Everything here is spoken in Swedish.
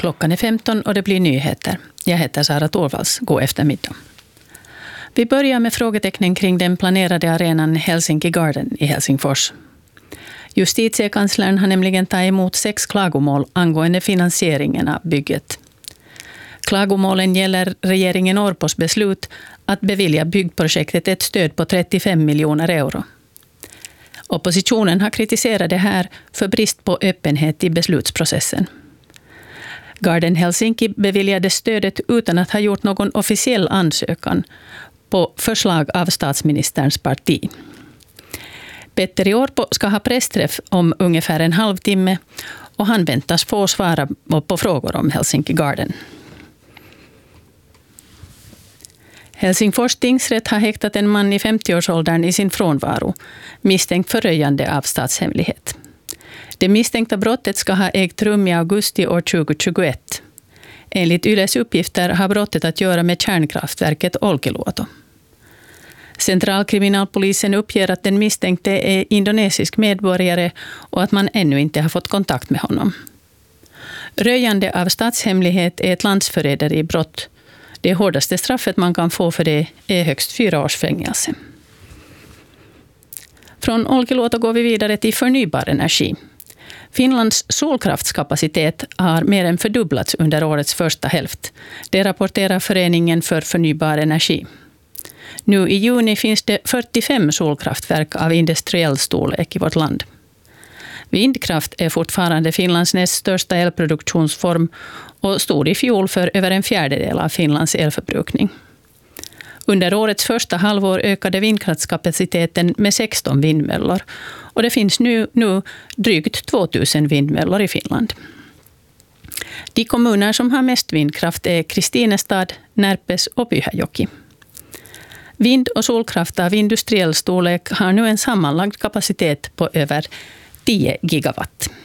Klockan är 15 och det blir nyheter. Jag heter Sara Torvalds. God eftermiddag. Vi börjar med frågetecknen kring den planerade arenan Helsinki Garden i Helsingfors. Justitiekanslern har nämligen tagit emot 6 klagomål angående finansieringen av bygget. Klagomålen gäller regeringen Orpos beslut att bevilja byggprojektet ett stöd på 35 miljoner euro. Oppositionen har kritiserat det här för brist på öppenhet i beslutsprocessen. Garden Helsinki beviljade stödet utan att ha gjort någon officiell ansökan på förslag av statsministerns parti. Petteri Orpo ska ha pressträff om ungefär en halvtimme och han väntas få svara på frågor om Helsinki Garden. Helsingfors tingsrätt har häktat en man i 50-årsåldern i sin frånvaro, misstänkt för röjande av statshemlighet. Det misstänkta brottet ska ha ägt rum i augusti år 2021. Enligt Yles uppgifter har brottet att göra med kärnkraftverket Olkiluoto. Centralkriminalpolisen uppger att den misstänkte är indonesisk medborgare och att man ännu inte har fått kontakt med honom. Röjande av statshemlighet är ett landsförräderibrott. Det hårdaste straffet man kan få för det är högst 4 års fängelse. Från Olkiluoto går vi vidare till förnybar energi. Finlands solkraftskapacitet har mer än fördubblats under årets första hälft. Det rapporterar Föreningen för förnybar energi. Nu i juni finns det 45 solkraftverk av industriell storlek i vårt land. Vindkraft är fortfarande Finlands näst största elproduktionsform och stod i fjol för över 1/4 av Finlands elförbrukning. Under årets första halvår ökade vindkraftskapaciteten med 16 vindmöllor och det finns nu drygt 2000 vindmöllor i Finland. De kommuner som har mest vindkraft är Kristinestad, Närpes och Pyhäjoki. Vind- och solkraft av industriell storlek har nu en sammanlagd kapacitet på över 10 gigawatt.